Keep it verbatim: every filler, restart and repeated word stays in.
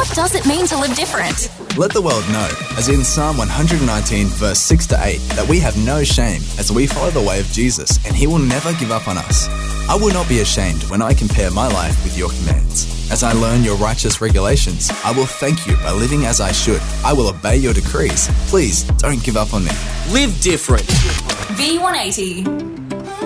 What does it mean to live different? Let the world know, as in Psalm one nineteen, verse six to eight, that we have no shame as we follow the way of Jesus, and he will never give up on us. I will not be ashamed when I compare my life with your commands. As I learn your righteous regulations, I will thank you by living as I should. I will obey your decrees. Please don't give up on me. Live different. V one eighty.